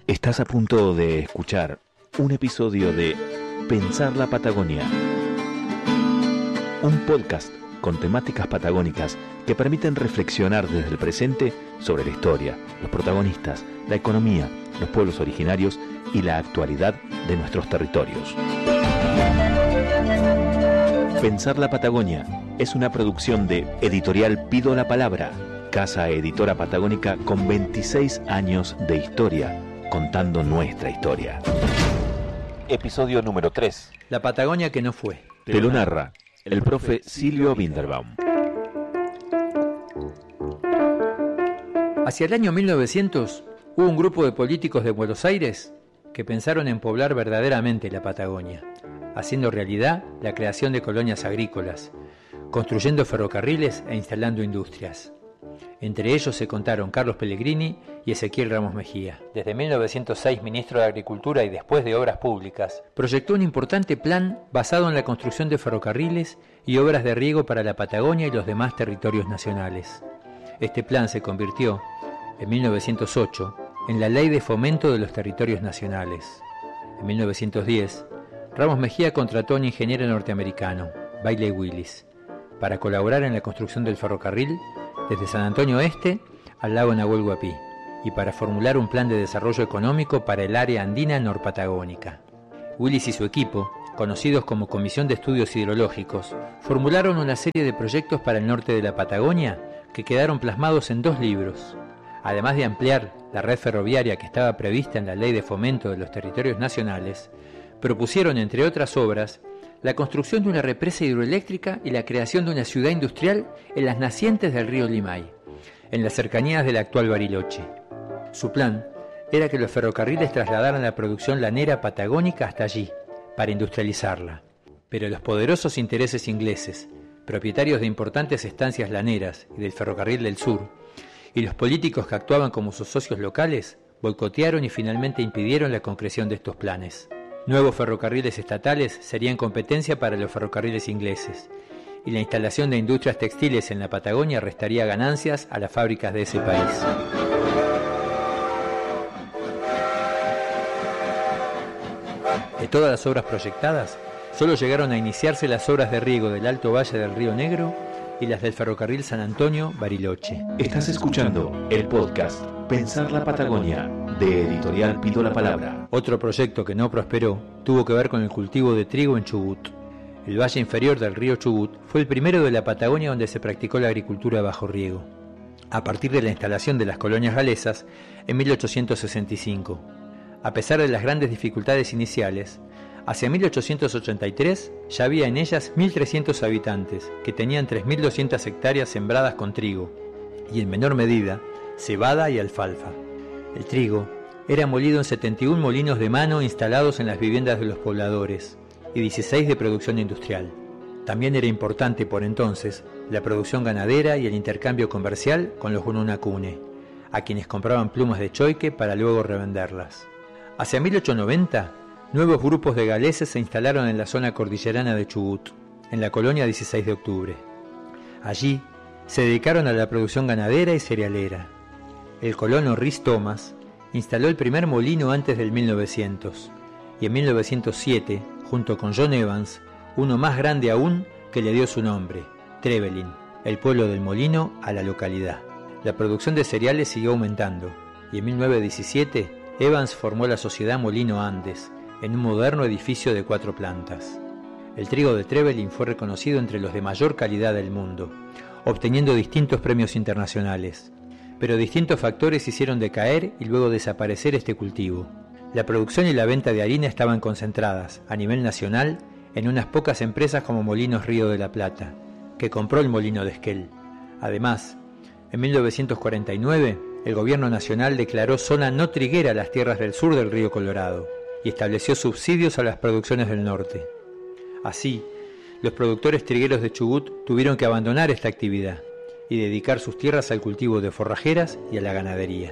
Estás a punto de escuchar un episodio de Pensar la Patagonia, un podcast con temáticas patagónicas que permiten reflexionar desde el presente sobre la historia, los protagonistas, la economía, los pueblos originarios y la actualidad de nuestros territorios. Pensar la Patagonia es una producción de Editorial Pido la Palabra, casa editora patagónica con 26 años de historia, contando nuestra historia. Episodio número 3. La Patagonia que no fue. Te lo narra el profe Silvio Winderbaum. Hacia el año 1900 hubo un grupo de políticos de Buenos Aires que pensaron en poblar verdaderamente la Patagonia, haciendo realidad la creación de colonias agrícolas, construyendo ferrocarriles e instalando industrias. Entre ellos se contaron Carlos Pellegrini y Ezequiel Ramos Mejía. Desde 1906 ministro de Agricultura y después de Obras Públicas, proyectó un importante plan basado en la construcción de ferrocarriles y obras de riego para la Patagonia y los demás territorios nacionales. Este plan se convirtió, en 1908, en la Ley de Fomento de los Territorios Nacionales. En 1910, Ramos Mejía contrató a un ingeniero norteamericano, Bailey Willis, para colaborar en la construcción del ferrocarril desde San Antonio Este al lago Nahuel Huapi, y para formular un plan de desarrollo económico para el área andina norpatagónica. Willis y su equipo, conocidos como Comisión de Estudios Hidrológicos, formularon una serie de proyectos para el norte de la Patagonia que quedaron plasmados en 2 libros. Además de ampliar la red ferroviaria que estaba prevista en la Ley de Fomento de los Territorios Nacionales, propusieron, entre otras obras, la construcción de una represa hidroeléctrica y la creación de una ciudad industrial en las nacientes del río Limay, en las cercanías del actual Bariloche. Su plan era que los ferrocarriles trasladaran la producción lanera patagónica hasta allí, para industrializarla. Pero los poderosos intereses ingleses, propietarios de importantes estancias laneras y del ferrocarril del sur, y los políticos que actuaban como sus socios locales, boicotearon y finalmente impidieron la concreción de estos planes. Nuevos ferrocarriles estatales serían competencia para los ferrocarriles ingleses, y la instalación de industrias textiles en la Patagonia restaría ganancias a las fábricas de ese país. De todas las obras proyectadas, solo llegaron a iniciarse las obras de riego del Alto Valle del Río Negro y las del ferrocarril San Antonio-Bariloche. Estás escuchando el podcast Pensar la Patagonia, de Editorial Pido la Palabra. Otro proyecto que no prosperó tuvo que ver con el cultivo de trigo en Chubut. El valle inferior del río Chubut fue el primero de la Patagonia donde se practicó la agricultura bajo riego, a partir de la instalación de las colonias galesas en 1865. A pesar de las grandes dificultades iniciales, hacia 1883 ya había en ellas 1.300 habitantes que tenían 3.200 hectáreas sembradas con trigo y, en menor medida, cebada y alfalfa. El trigo era molido en 71 molinos de mano instalados en las viviendas de los pobladores y 16 de producción industrial. También era importante por entonces la producción ganadera y el intercambio comercial con los Gununacune, a quienes compraban plumas de choique para luego revenderlas. Hacia 1890, nuevos grupos de galeses se instalaron en la zona cordillerana de Chubut, en la colonia 16 de octubre. Allí se dedicaron a la producción ganadera y cerealera. El colono Rhys Thomas instaló el primer molino antes del 1900, y en 1907, junto con John Evans, uno más grande aún que le dio su nombre, Trevelin, el pueblo del molino a la localidad. La producción de cereales siguió aumentando, y en 1917 Evans formó la Sociedad Molino Andes, en un moderno edificio de 4 plantas. El trigo de Trevelin fue reconocido entre los de mayor calidad del mundo, obteniendo distintos premios internacionales. Pero distintos factores hicieron decaer y luego desaparecer este cultivo. La producción y la venta de harina estaban concentradas, a nivel nacional, en unas pocas empresas como Molinos Río de la Plata, que compró el molino de Esquel. Además, en 1949, el gobierno nacional declaró zona no triguera las tierras del sur del río Colorado y estableció subsidios a las producciones del norte. Así, los productores trigueros de Chubut tuvieron que abandonar esta actividad y dedicar sus tierras al cultivo de forrajeras y a la ganadería.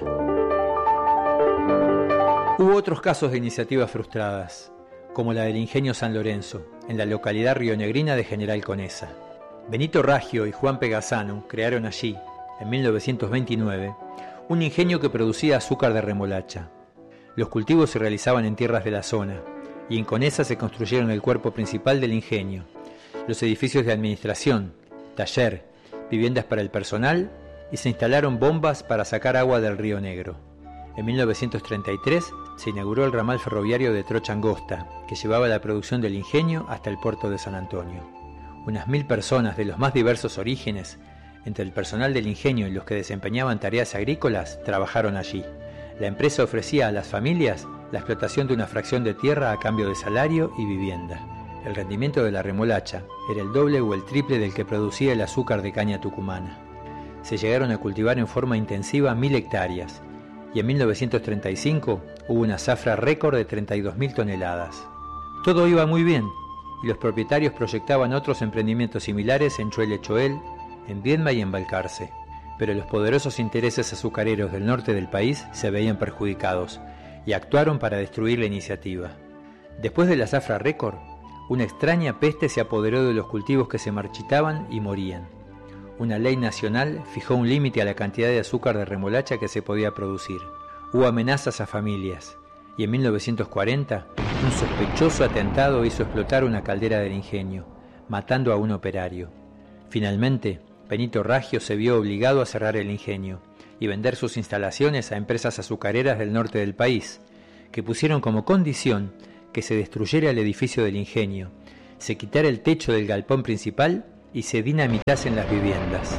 Hubo otros casos de iniciativas frustradas, como la del Ingenio San Lorenzo, en la localidad rionegrina de General Conesa. Benito Raggio y Juan Pegazzano crearon allí, en 1929, un ingenio que producía azúcar de remolacha. Los cultivos se realizaban en tierras de la zona, y en Conesa se construyeron el cuerpo principal del ingenio, los edificios de administración, taller, viviendas para el personal, y se instalaron bombas para sacar agua del Río Negro. En 1933 se inauguró el ramal ferroviario de Trocha Angosta, que llevaba la producción del ingenio hasta el puerto de San Antonio. Unas 1000 personas de los más diversos orígenes, entre el personal del ingenio y los que desempeñaban tareas agrícolas, trabajaron allí. La empresa ofrecía a las familias la explotación de una fracción de tierra a cambio de salario y vivienda. El rendimiento de la remolacha era el doble o el triple del que producía el azúcar de caña tucumana. Se llegaron a cultivar en forma intensiva 1000 hectáreas, y en 1935 hubo una zafra récord de 32.000 toneladas. Todo iba muy bien, y los propietarios proyectaban otros emprendimientos similares en Choel, en Viedma y en Balcarce, pero los poderosos intereses azucareros del norte del país se veían perjudicados y actuaron para destruir la iniciativa. Después de la zafra récord, una extraña peste se apoderó de los cultivos que se marchitaban y morían. Una ley nacional fijó un límite a la cantidad de azúcar de remolacha que se podía producir. Hubo amenazas a familias, y en 1940 un sospechoso atentado hizo explotar una caldera del ingenio, matando a un operario. Finalmente, Benito Raggio se vio obligado a cerrar el ingenio y vender sus instalaciones a empresas azucareras del norte del país, que pusieron como condición que se destruyera el edificio del ingenio, se quitara el techo del galpón principal y se dinamitasen las viviendas.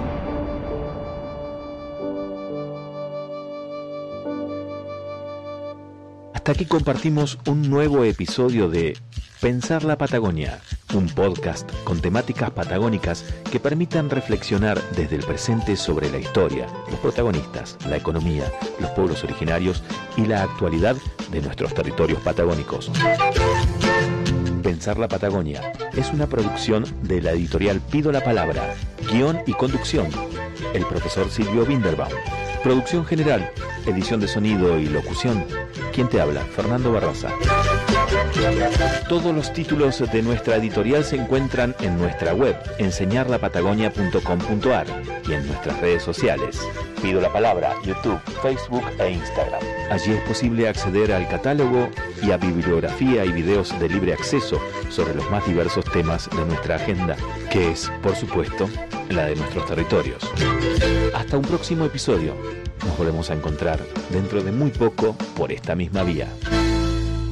Hasta aquí compartimos un nuevo episodio de Pensar la Patagonia, un podcast con temáticas patagónicas que permitan reflexionar desde el presente sobre la historia, los protagonistas, la economía, los pueblos originarios y la actualidad de nuestros territorios patagónicos. Pensar la Patagonia es una producción de la editorial Pido la Palabra, guión y conducción, el profesor Silvio Binderbaum. Producción general, edición de sonido y locución, quien te habla, Fernando Barraza. Todos los títulos de nuestra editorial se encuentran en nuestra web, enseñarlapatagonia.com.ar, y en nuestras redes sociales, Pido la Palabra, YouTube, Facebook e Instagram. Allí es posible acceder al catálogo y a bibliografía y videos de libre acceso sobre los más diversos temas de nuestra agenda, que es, por supuesto, la de nuestros territorios. Hasta un próximo episodio. Nos volvemos a encontrar dentro de muy poco por esta misma vía.